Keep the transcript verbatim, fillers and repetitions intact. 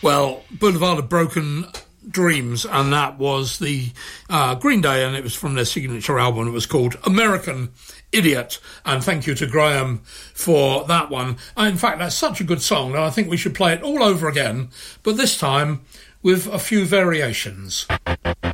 Well, Boulevard of Broken Dreams, and that was the uh, Green Day, and it was from their signature album. It was called American Idiot, and thank you to Graham for that one. And in fact, that's such a good song that I think we should play it all over again, but this time with a few variations.